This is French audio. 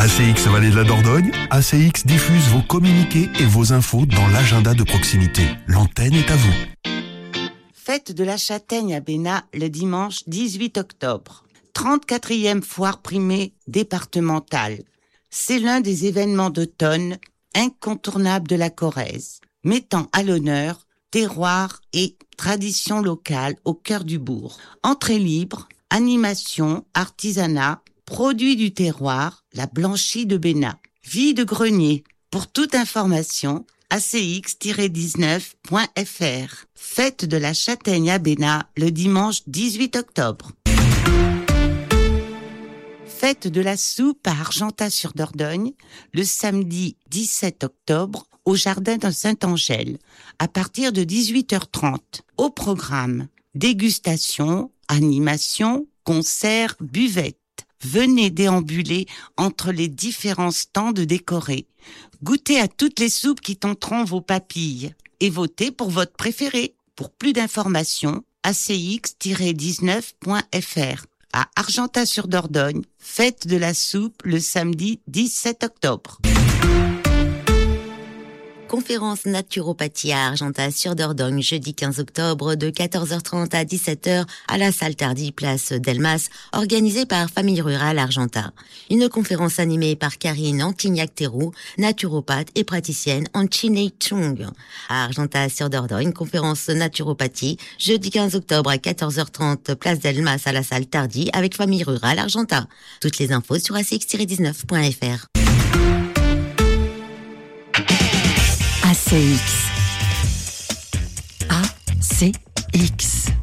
ACX Vallée de la Dordogne, ACX diffuse vos communiqués et vos infos dans l'agenda de proximité. L'antenne est à vous. Fête de la châtaigne à Bénat le dimanche 18 octobre. 34e foire primée départementale. C'est l'un des événements d'automne incontournables de la Corrèze, mettant à l'honneur terroir et tradition locale au cœur du bourg. Entrée libre, animation, artisanat, produits du terroir, la blanchie de Bénat. Vie de grenier. Pour toute information, acx-19.fr. Fête de la châtaigne à Bénat le dimanche 18 octobre. Fête de la soupe à Argentat-sur-Dordogne le samedi 17 octobre au jardin de Saint-Angèle à partir de 18h30. Au programme, dégustation, animation, concert, buvette. Venez déambuler entre les différents stands décorés. Goûtez à toutes les soupes qui tenteront vos papilles et votez pour votre préféré. Pour plus d'informations, acx-19.fr. À Argentat-sur-Dordogne, fête de la soupe le samedi 17 octobre. Conférence naturopathie à Argentat-sur-Dordogne, jeudi 15 octobre de 14h30 à 17h à la salle Tardy, place Delmas, organisée par Famille Rurale Argentat. Une conférence animée par Karine Antignac-Théroux, naturopathe et praticienne en Chinei Chung. À Argentat-sur-Dordogne, conférence naturopathie, jeudi 15 octobre à 14h30, place Delmas à la salle Tardy avec Famille Rurale Argentat. Toutes les infos sur acx-19.fr. ACX. ACX.